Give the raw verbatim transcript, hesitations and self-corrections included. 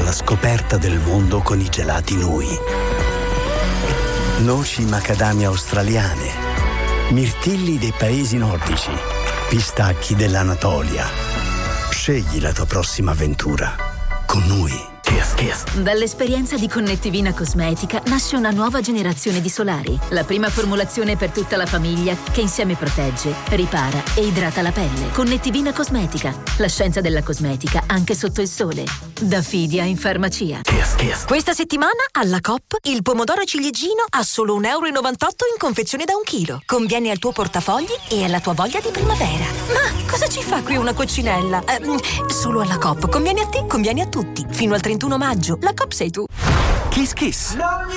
alla scoperta del mondo con i gelati Nui. Noci macadamia australiane, mirtilli dei paesi nordici, pistacchi dell'Anatolia. Scegli la tua prossima avventura con Nui. Kiss, kiss. Dall'esperienza di Connettivina Cosmetica nasce una nuova generazione di solari. La prima formulazione per tutta la famiglia che insieme protegge, ripara e idrata la pelle. Connettivina Cosmetica, la scienza della cosmetica anche sotto il sole. Da Fidia in farmacia. Kiss, kiss. Questa settimana alla Coop il pomodoro ciliegino a solo un euro e novantotto in confezione da un chilo. Conviene al tuo portafogli e alla tua voglia di primavera. Ma cosa ci fa qui una coccinella? Eh, solo alla Coop. Conviene a te, conviene a tutti. Fino al trentuno maggio. La Coop sei tu. Kiss Kiss.